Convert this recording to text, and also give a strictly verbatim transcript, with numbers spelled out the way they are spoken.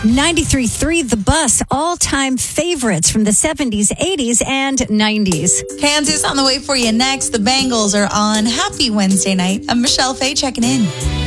ninety-three point three The Bus, all-time favorites from the seventies, eighties, and nineties. Kansas on the way for you next. The Bengals are on. Happy Wednesday night. I'm Michelle Fay checking in.